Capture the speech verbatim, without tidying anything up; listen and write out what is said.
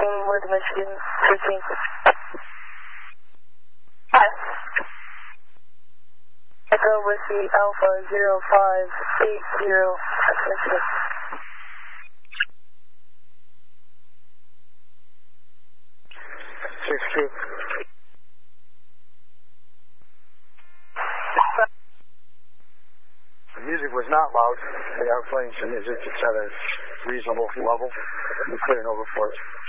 with Michigan thirteen. Hi. Echo Whiskey Alpha zero five eight zero, Michigan. six two. The music was not loud. They are playing some music. It's at a reasonable level. We're clearing over for it.